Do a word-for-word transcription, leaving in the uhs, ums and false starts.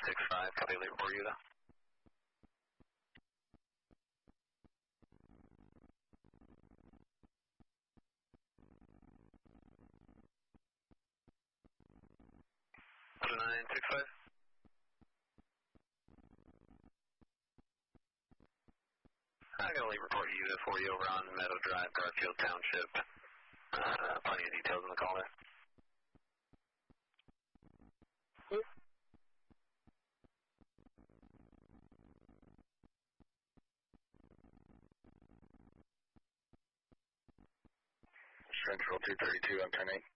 six five, copy lead report Utah. nine six five. I got a lead report Utah for you over on Meadow Drive, Garfield Township. Uh, plenty of details in the call there. Central two thirty-two, I'm ten eight.